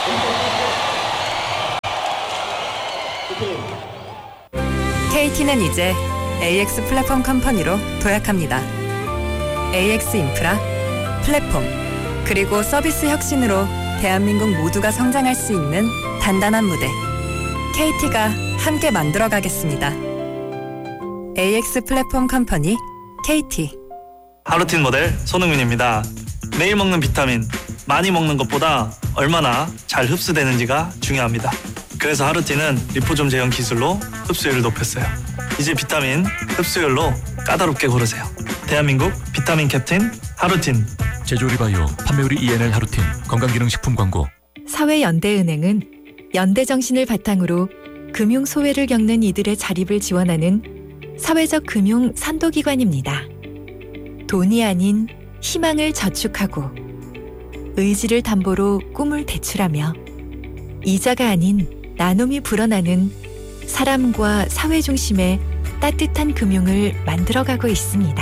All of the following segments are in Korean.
KT는 이제 AX 플랫폼 컴퍼니로 도약합니다. AX 인프라, 플랫폼, 그리고 서비스 혁신으로 대한민국 모두가 성장할 수 있는 단단한 무대. KT가 함께 만들어 가겠습니다. AX 플랫폼 컴퍼니 KT. 하루틴 모델 손흥민입니다. 매일 먹는 비타민, 많이 먹는 것보다 얼마나 잘 흡수되는지가 중요합니다. 그래서 하루틴은 리포좀 제형 기술로 흡수율을 높였어요. 이제 비타민 흡수율로 까다롭게 고르세요. 대한민국 비타민 캡틴 하루틴. 제조리바이오 판매우리 ENL 하루틴 건강기능식품 광고. 사회연대은행은 연대정신을 바탕으로 금융 소외를 겪는 이들의 자립을 지원하는 사회적 금융 선도기관입니다. 돈이 아닌 희망을 저축하고 의지를 담보로 꿈을 대출하며 이자가 아닌 나눔이 불어나는 사람과 사회 중심의 따뜻한 금융을 만들어가고 있습니다.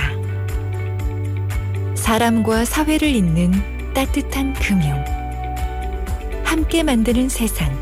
사람과 사회를 잇는 따뜻한 금융. 함께 만드는 세상.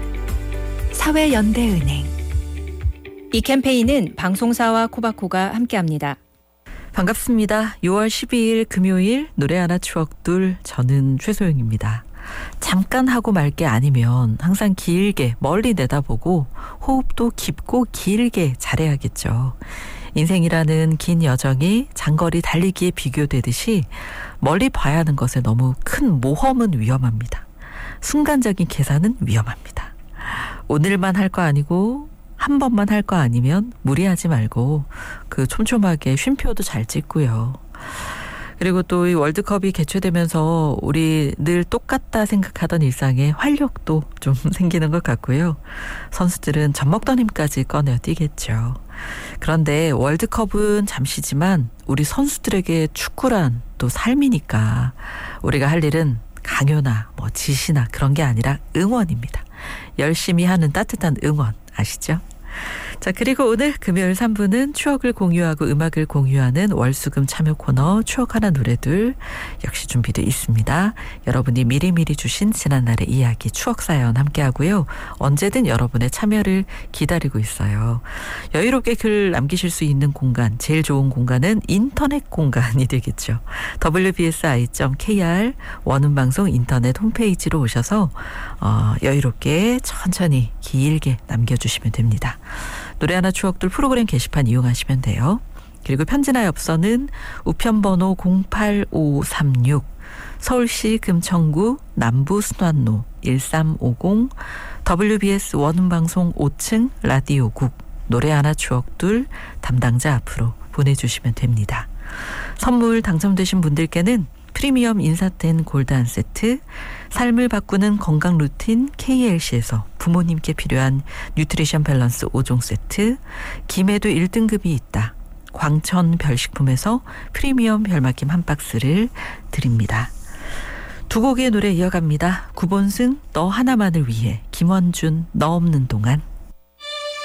사회연대은행. 이 캠페인은 방송사와 코바코가 함께합니다. 반갑습니다. 6월 12일 금요일 노래 하나 추억둘, 저는 최소영입니다. 잠깐 하고 말 게 아니면 항상 길게 멀리 내다보고 호흡도 깊고 길게 잘해야겠죠. 인생이라는 긴 여정이 장거리 달리기에 비교되듯이 멀리 봐야 하는 것에 너무 큰 모험은 위험합니다. 순간적인 계산은 위험합니다. 오늘만 할 거 아니고 한 번만 할 거 아니면 무리하지 말고 그 촘촘하게 쉼표도 잘 찍고요. 그리고 또 이 월드컵이 개최되면서 우리 늘 똑같다 생각하던 일상에 활력도 좀 생기는 것 같고요. 선수들은 젖먹던 힘까지 꺼내어 뛰겠죠. 그런데 월드컵은 잠시지만 우리 선수들에게 축구란 또 삶이니까 우리가 할 일은 강요나 지시나 그런 게 아니라 응원입니다. 열심히 하는 따뜻한 응원 아시죠? 자, 그리고 오늘 금요일 3부는 추억을 공유하고 음악을 공유하는 월수금 참여 코너 추억 하나 노래들 역시 준비되어 있습니다. 여러분이 미리미리 주신 지난날의 이야기 추억 사연 함께하고요. 언제든 여러분의 참여를 기다리고 있어요. 여유롭게 글 남기실 수 있는 공간, 제일 좋은 공간은 인터넷 공간이 되겠죠. wbsi.kr 원음방송 인터넷 홈페이지로 오셔서 여유롭게 천천히 길게 남겨주시면 됩니다. 노래 하나 추억들 프로그램 게시판 이용하시면 돼요. 그리고 편지나 엽서는 우편번호 08536 서울시 금천구 남부순환로 1350 WBS 원음방송 5층 라디오국 노래 하나 추억들 담당자 앞으로 보내주시면 됩니다. 선물 당첨되신 분들께는 프리미엄 인사텐 골드 한 세트, 삶을 바꾸는 건강 루틴 KLC에서 부모님께 필요한 뉴트리션 밸런스 5종 세트, 김에도 1등급이 있다. 광천 별식품에서 프리미엄 별맛김 한 박스를 드립니다. 두 곡의 노래 이어갑니다. 구본승 너 하나만을 위해, 김원준 너 없는 동안.